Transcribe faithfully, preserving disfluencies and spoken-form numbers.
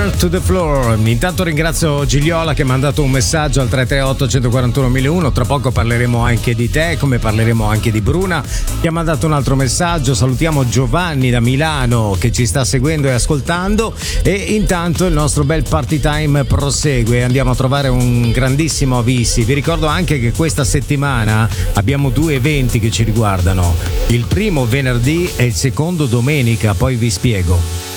Hammer to the Floor. Intanto ringrazio Gigliola che mi ha mandato un messaggio al tre tre otto uno quattro uno uno. Tra poco parleremo anche di te, come parleremo anche di Bruna che ha mandato un altro messaggio. Salutiamo Giovanni da Milano che ci sta seguendo e ascoltando, e intanto il nostro bel party time prosegue. Andiamo a trovare un grandissimo Avissi. Vi ricordo anche che questa settimana abbiamo due eventi che ci riguardano. Il primo venerdì e il secondo domenica, poi vi spiego.